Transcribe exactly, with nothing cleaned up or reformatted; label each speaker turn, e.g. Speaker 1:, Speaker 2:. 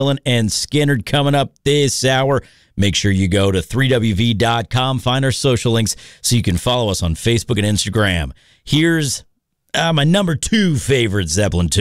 Speaker 1: and Skynyrd coming up this hour. Make sure you go to three W V dot com, find our social links so you can follow us on Facebook and Instagram. Here's uh, my number two favorite Zeppelin tune.